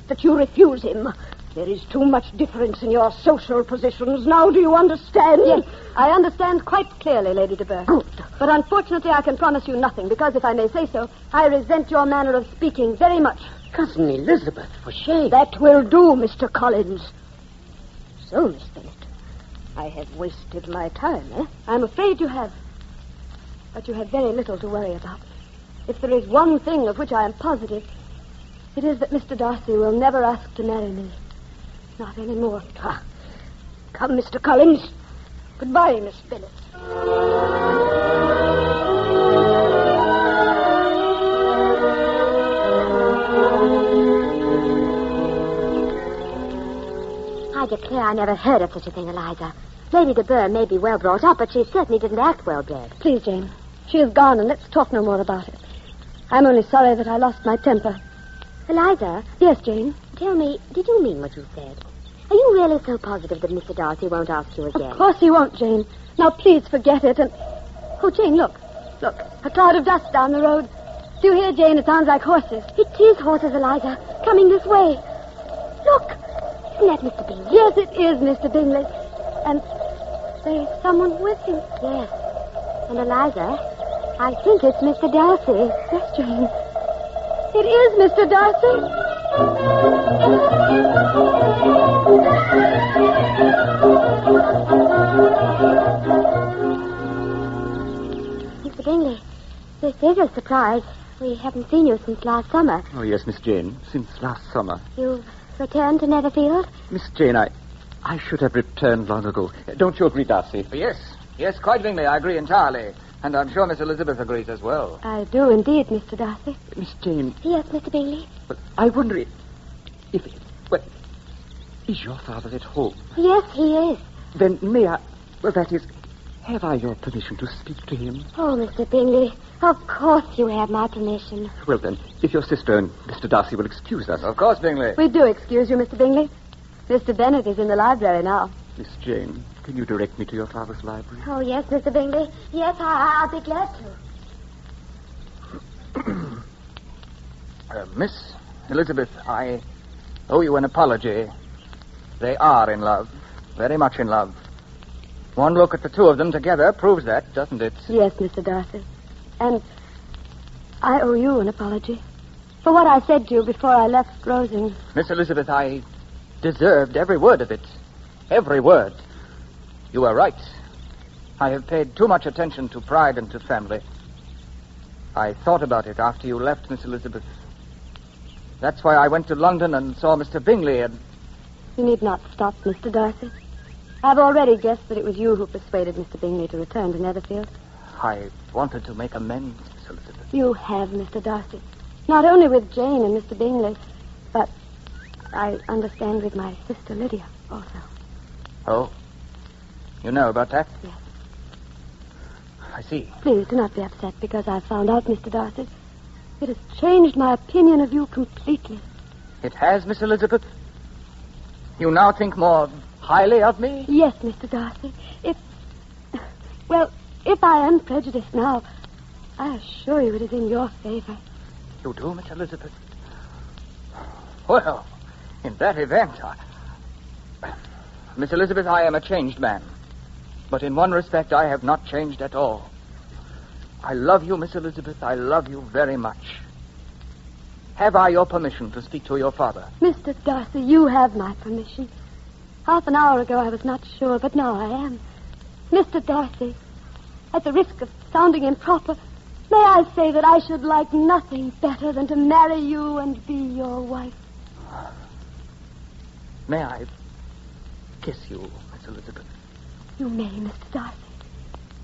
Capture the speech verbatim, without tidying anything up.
that you refuse him. There is too much difference in your social positions. Now do you understand? Yes, I understand quite clearly, Lady de Bourgh. Good. But unfortunately I can promise you nothing, because if I may say so, I resent your manner of speaking very much. Cousin Elizabeth, for shame. That will do, Mister Collins. So, Miss Bennet, I have wasted my time, eh? I'm afraid you have. But you have very little to worry about. If there is one thing of which I am positive, it is that Mister Darcy will never ask to marry me. Not anymore. Ah. Come, Mister Collins. Goodbye, Miss Bennet. I declare I never heard of such a thing, Eliza. Lady de Bourgh may be well brought up, but she certainly didn't act well bred. Please, Jane. She is gone, and let's talk no more about it. I'm only sorry that I lost my temper. Eliza? Yes, Jane? Tell me, did you mean what you said? Are you really so positive that Mister Darcy won't ask you again? Of course he won't, Jane. Now, please forget it, and... Oh, Jane, look. Look, a cloud of dust down the road. Do you hear, Jane? It sounds like horses. It is horses, Eliza, coming this way. Look! Isn't that Mister Bingley? Yes, it is Mister Bingley. And there is someone with him. Yes. And Eliza, I think it's Mister Darcy. Yes, Jane. It is Mister Darcy. Mister Bingley, this is a surprise. We haven't seen you since last summer. Oh, yes, Miss Jane, since last summer. You've returned to Netherfield? Miss Jane, I... I should have returned long ago. Don't you agree, Darcy? Yes. Yes, quite Bingley. I agree entirely. And I'm sure Miss Elizabeth agrees as well. I do indeed, Mister Darcy. Miss Jane... Yes, Mister Bingley? But I wonder if... if well, is your father at home? Yes, he is. Then may I... Well, that is... Have I your permission to speak to him? Oh, Mister Bingley, of course you have my permission. Well, then, if your sister and Mister Darcy will excuse us... Of course, Bingley. We do excuse you, Mister Bingley. Mister Bennet is in the library now. Miss Jane, can you direct me to your father's library? Oh, yes, Mister Bingley. Yes, I, I'll be glad to. uh, Miss Elizabeth, I owe you an apology. They are in love. Very much in love. One look at the two of them together proves that, doesn't it? Yes, Mister Darcy. And I owe you an apology for what I said to you before I left Rosings. Miss Elizabeth, I deserved every word of it. Every word. You are right. I have paid too much attention to pride and to family. I thought about it after you left, Miss Elizabeth. That's why I went to London and saw Mister Bingley and... You need not stop, Mister Darcy. I've already guessed that it was you who persuaded Mister Bingley to return to Netherfield. I wanted to make amends, Miss Elizabeth. You have, Mister Darcy. Not only with Jane and Mister Bingley, but I understand with my sister Lydia also. Oh? You know about that? Yes. I see. Please do not be upset because I've found out, Mister Darcy. It has changed my opinion of you completely. It has, Miss Elizabeth? You now think more highly of me? Yes, Mister Darcy. If... Well, if I am prejudiced now, I assure you it is in your favor. You do, Miss Elizabeth? Well, in that event, I... Miss Elizabeth, I am a changed man. But in one respect, I have not changed at all. I love you, Miss Elizabeth. I love you very much. Have I your permission to speak to your father? Mister Darcy, you have my permission. Half an hour ago, I was not sure, but now I am. Mister Darcy, at the risk of sounding improper, may I say that I should like nothing better than to marry you and be your wife. May I kiss you, Miss Elizabeth? You may, Mister Darcy.